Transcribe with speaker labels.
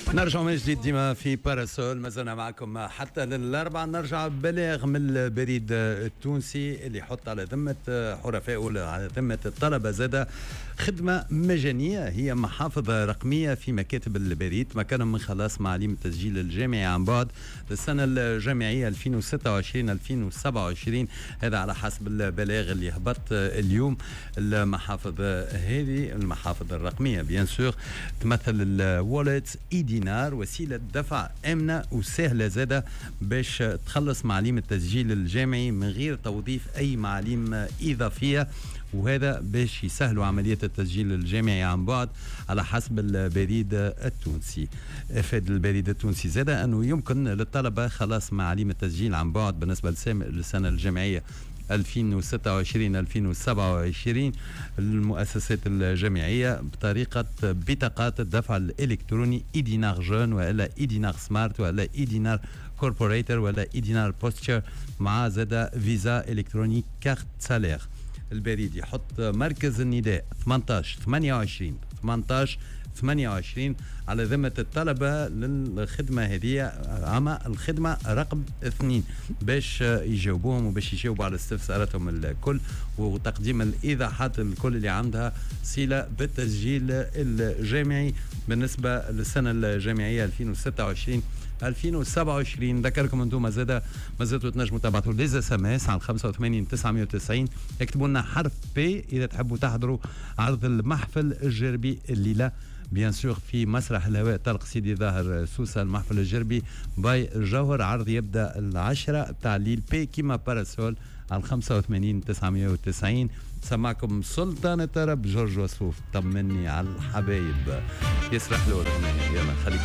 Speaker 1: نرجع من جديد ديما في باراسول، مازلنا معكم حتى للأربعة. نرجع بلاغ من البريد التونسي اللي يحط على ذمة حرفاء ولا على ذمة الطلبة زادة خدمة مجانية، هي محافظ رقمية في مكاتب البريد مكانهم من خلاص معاليم التسجيل الجامعي عن بعد للسنة الجامعية 2026-2027. هذا على حسب البلاغ اللي هبط اليوم. المحافظ هذه المحافظ الرقمية بيان سور تمثل الوالت دينار، وسيلة دفع آمنة وسهلة زادة باش تخلص معاليم التسجيل الجامعي من غير توظيف أي معاليم إضافية، وهذا باش يسهلوا عملية التسجيل الجامعي عن بعد على حسب البريد التونسي. أفاد البريد التونسي زادة أنه يمكن للطلبة خلاص معاليم التسجيل عن بعد بالنسبة للسنة الجامعية 2026-2027 المؤسسات الجامعية بطريقة بطاقات الدفع الإلكتروني إيدينار جون ولا إيدينار سمارت ولا إيدينار كوربوريتر ولا إيدينار بوستشر مع زادة فيزا إلكتروني كارت سالير. البريد يحط مركز النداء 18-28 على ذمة الطلبة للخدمة هذه، أما الخدمة رقم 2 باش يجاوبوهم وباش يجاوبوا على استفساراتهم الكل وتقديم الإيضاحات الكل اللي عندها صلة بالتسجيل الجامعي بالنسبة للسنة الجامعية 2026-2027. ذكركم انتم مازالتوا تنجموا تبعثوا لي اس ام اس على 85 990، اكتبوا لنا حرف بي اذا تحبوا تحضروا عرض المحفل الجربي الليله بيان سور في مسرح الهواء طلق سيدي ظاهر سوسه. المحفل الجربي باي الجوهر، عرض يبدا 10 تاع ليل بي كيما باراسول على 85 990. سمعكم سلطان الطرب جورج وسوف طمني على الحبايب، يسرح له يلا خليك